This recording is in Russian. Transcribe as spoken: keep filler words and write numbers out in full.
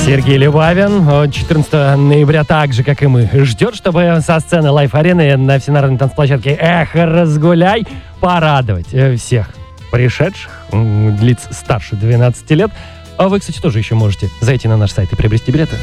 Сергей Любавин четырнадцатого ноября, так же, как и мы, ждет, чтобы со сцены Лайф-арены на всенародной танцплощадке «Эхо, разгуляй» порадовать всех пришедших, лиц старше двенадцати лет. А вы, кстати, тоже еще можете зайти на наш сайт и приобрести билеты.